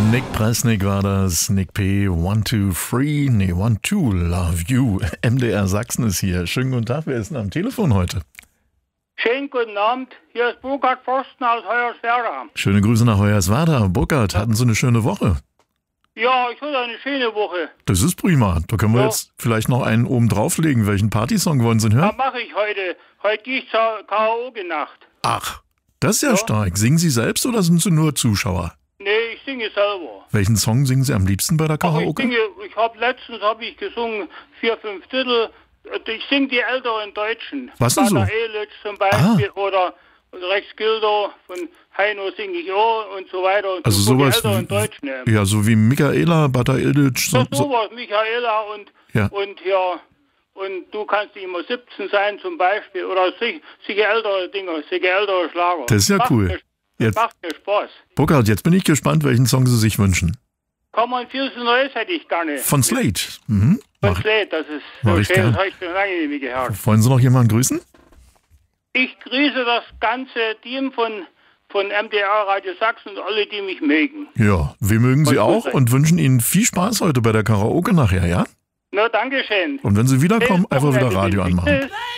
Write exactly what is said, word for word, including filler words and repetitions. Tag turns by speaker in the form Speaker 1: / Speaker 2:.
Speaker 1: Nick Presnick war das, Nick P. One, two, three, nee, one, two, love you. M D R Sachsen ist hier. Schönen guten Tag, wer ist denn am Telefon heute?
Speaker 2: Schönen guten Abend, hier ist Burkhard Forsten aus Hoyerswerda.
Speaker 1: Schöne Grüße nach Hoyerswerda. Burkhard, hatten Sie eine schöne Woche?
Speaker 2: Ja, ich hatte eine schöne Woche.
Speaker 1: Das ist prima. Da können wir
Speaker 2: Ja.
Speaker 1: jetzt vielleicht noch einen oben drauflegen. Welchen Partysong wollen Sie denn
Speaker 2: Da
Speaker 1: hören?
Speaker 2: mache ich heute. Heute gehe ich zur Karaoke-Nacht.
Speaker 1: Ach, das ist ja,
Speaker 2: Ja.
Speaker 1: stark. Singen Sie selbst oder sind Sie nur Zuschauer?
Speaker 2: Nee, ich singe selber.
Speaker 1: Welchen Song singen Sie am liebsten bei der
Speaker 2: Ach, ich
Speaker 1: Karaoke?
Speaker 2: singe, ich habe letztens habe ich gesungen vier, fünf Titel. Ich singe die älteren Deutschen.
Speaker 1: Was denn so?
Speaker 2: Vater Elitsch zum Beispiel oder Rex Gildo von Heino singe ich auch und so weiter. Und
Speaker 1: Also
Speaker 2: so von
Speaker 1: sowas
Speaker 2: die älteren
Speaker 1: wie,
Speaker 2: Deutschen. Ja.
Speaker 1: ja, so wie Michaela, Bata Illich. So,
Speaker 2: Das
Speaker 1: so.
Speaker 2: sowas, Michaela und,
Speaker 1: Ja.
Speaker 2: und ja, und du kannst nicht immer siebzehn sein zum Beispiel oder sich, sich ältere Dinger, sich ältere Schlager.
Speaker 1: Das ist ja
Speaker 2: macht
Speaker 1: cool.
Speaker 2: Mir,
Speaker 1: Jetzt-
Speaker 2: macht mir Spaß.
Speaker 1: Burkhard, jetzt bin ich gespannt, welchen Song Sie sich wünschen.
Speaker 2: Common Feels Neues hätte ich gerne.
Speaker 1: Von Slate. Mhm.
Speaker 2: Von
Speaker 1: Mach-
Speaker 2: Slate, das ist
Speaker 1: mach
Speaker 2: so
Speaker 1: ich
Speaker 2: schön,
Speaker 1: gern.
Speaker 2: das habe ich schon lange nicht mehr gehört.
Speaker 1: Wollen Sie noch jemanden grüßen?
Speaker 2: Ich grüße das ganze Team von, von M D R Radio Sachsen und alle, die mich mögen.
Speaker 1: Ja, wir mögen Sie
Speaker 2: Und
Speaker 1: auch
Speaker 2: grüß euch.
Speaker 1: und wünschen Ihnen viel Spaß heute bei der Karaoke nachher, ja?
Speaker 2: Na, Dankeschön.
Speaker 1: Und wenn Sie wiederkommen,
Speaker 2: Schönes
Speaker 1: einfach wieder
Speaker 2: Wochenende
Speaker 1: Radio
Speaker 2: wünsche ich.
Speaker 1: anmachen.
Speaker 2: Tschüss.